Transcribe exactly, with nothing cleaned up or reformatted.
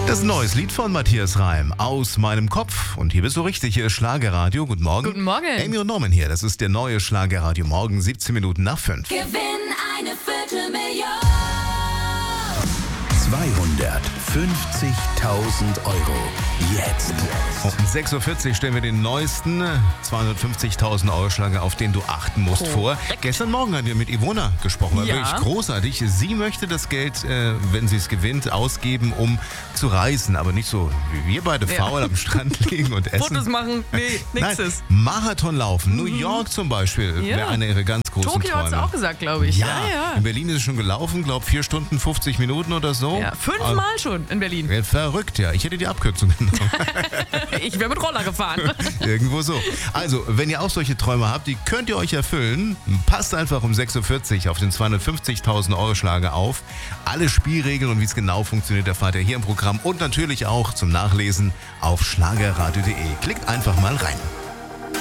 Das ist ein neues Lied von Matthias Reim, Aus meinem Kopf. Und hier bist du richtig, hier ist Schlagerradio. Guten Morgen. Guten Morgen. Amy und Norman hier, das ist der neue Schlagerradio. Morgen siebzehn Minuten nach fünf. Gewinn eine Viertelmillion. zweihundertfünfzigtausend Euro. Jetzt. Um sechs Uhr vierzig stellen wir den neuesten zweihundertfünfzigtausend Euro Schlager, auf den du achten musst, vor. Gestern Morgen haben wir mit Ivona gesprochen, war Ja. wirklich großartig. Sie möchte das Geld, äh, wenn sie es gewinnt, ausgeben, um zu reisen, aber nicht so wie wir beide Ja. faul am Strand liegen und essen. Fotos machen, nee, Nein, nix ist. Marathon laufen, New York zum Beispiel, Ja. wäre eine ihrer ganz großen Tokio hat es Träume. auch gesagt, glaube ich. Ja, ja. in Berlin ist es schon gelaufen, glaube vier Stunden, fünfzig Minuten oder so. ja. Fünfmal schon in Berlin. Ja, verrückt, ja. Ich hätte die Abkürzung genommen. Ich wäre mit Roller gefahren. Irgendwo so. Also, wenn ihr auch solche Träume habt, die könnt ihr euch erfüllen. Passt einfach um sechs Uhr vierzig auf den zweihundertfünfzigtausend Euro Schlager auf. Alle Spielregeln und wie es genau funktioniert, erfahrt ihr hier im Programm und natürlich auch zum Nachlesen auf schlagerradio punkt de. Klickt einfach mal rein.